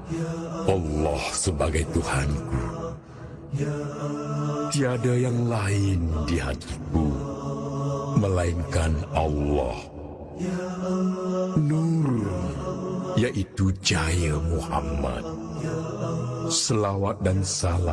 Allah sebagai Tuhanku, tiada yang lain di hatiku melainkan Allah. Nur, yaitu cahaya Muhammad. Selawat dan salam